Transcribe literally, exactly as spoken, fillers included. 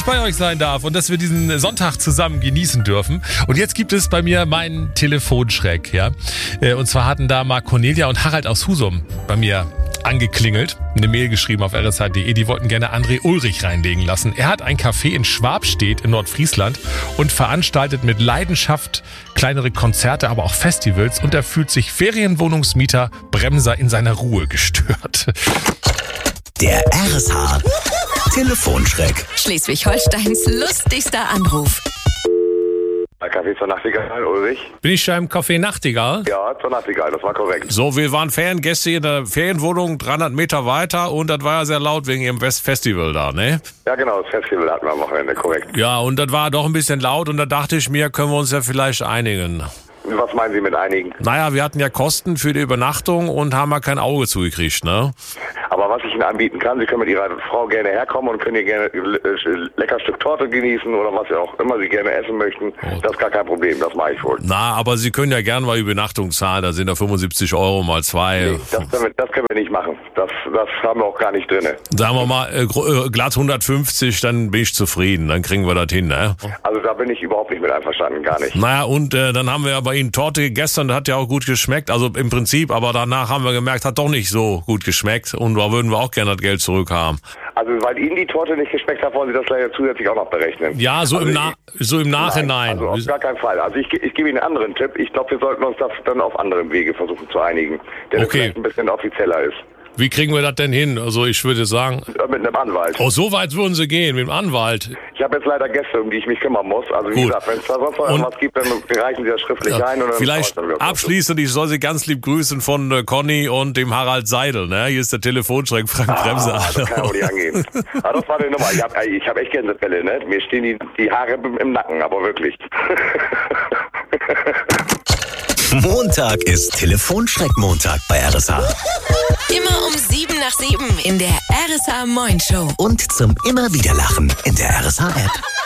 bei euch sein darf und dass wir diesen Sonntag zusammen genießen dürfen. Und jetzt gibt es bei mir meinen Telefonschreck, ja. Und zwar hatten da mal Cornelia und Harald aus Husum bei mir angeklingelt, eine Mail geschrieben auf r s h punkt d e. Die wollten gerne André Ulrich reinlegen lassen. Er hat ein Café in Schwabstedt in Nordfriesland und veranstaltet mit Leidenschaft kleinere Konzerte, aber auch Festivals. Und er fühlt sich Ferienwohnungsmieter Bremser in seiner Ruhe gestört. Der R S H Telefonschreck. Schleswig-Holsteins lustigster Anruf. Café zur Nachtigall, Ulrich? Bin ich da im Café Nachtigall? Ja, zur Nachtigall, das war korrekt. So, wir waren Feriengäste in der Ferienwohnung dreihundert Meter weiter und das war ja sehr laut wegen ihrem West Festival da, ne? Ja genau, das Festival hatten wir am Wochenende, korrekt. Ja, und das war doch ein bisschen laut und da dachte ich mir, können wir uns ja vielleicht einigen. Was meinen Sie mit einigen? Naja, wir hatten ja Kosten für die Übernachtung und haben ja kein Auge zugekriegt, ne? Aber was ich Ihnen anbieten kann, Sie können mit Ihrer Frau gerne herkommen und können hier gerne ein lecker Stück Torte genießen oder was auch immer Sie gerne essen möchten. Oh. Das ist gar kein Problem, das mache ich wohl. Na, aber Sie können ja gerne mal die Übernachtung zahlen, da sind da fünfundsiebzig Euro mal zwei. Nee, das können wir, das können wir nicht machen. Das, das haben wir auch gar nicht drin. Sagen wir mal, äh, glatt hundertfünfzig, dann bin ich zufrieden, dann kriegen wir das hin, ne? Also da bin ich überhaupt nicht mit einverstanden, gar nicht. Naja, und äh, dann haben wir ja bei Ihnen Torte gegessen, das hat ja auch gut geschmeckt, also im Prinzip, aber danach haben wir gemerkt, hat doch nicht so gut geschmeckt und da würden wir auch gerne das Geld zurückhaben. Also weil Ihnen die Torte nicht geschmeckt hat, wollen Sie das leider zusätzlich auch noch berechnen? Ja, so, also im, Na- ich, so im Nachhinein. Nein, also auf gar keinen Fall. Also ich, ich gebe Ihnen einen anderen Tipp. Ich glaube, wir sollten uns das dann auf anderem Wege versuchen zu einigen, der okay. vielleicht ein bisschen offizieller ist. Wie kriegen wir das denn hin? Also ich würde sagen... Mit einem Anwalt. Oh, so weit würden Sie gehen, mit dem Anwalt. Ich habe jetzt leider Gäste, um die ich mich kümmern muss. Also wie Gut. gesagt, wenn es da sonst noch irgendwas gibt, dann reichen Sie das schriftlich ja, ein. Und dann vielleicht abschließend, ich soll Sie ganz lieb grüßen von äh, Conny und dem Harald Seidel. Ne? Hier ist der Telefonschreck, Frank ah, Bremser. Das kann auch nicht angehen. Ah, das war die Nummer. Ich habe ich hab echt Gänsefälle. Ne? Mir stehen die, die Haare im Nacken, aber wirklich. Montag ist Telefonschreck-Montag bei R S H. Immer um sieben nach sieben in der R S H Moin Show. Und zum immer wieder Lachen in der R S H App.